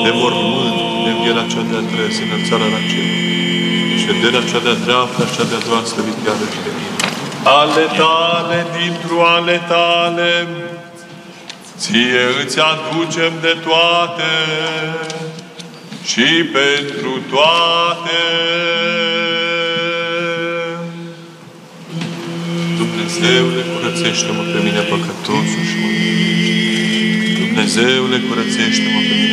de mormânt, de învierea cea de-a treia, înălțarea la cer. Șederea cea de-a dreapta, cea de-a doua, slăvit iară de mine. Ale tale, dintr-o ale tale, ție îți aducem de toate și pentru toate. Dumnezeule, curățește-mă pe mine păcătosul și mă mântuiește. Dumnezeule, curățește-mă pe mine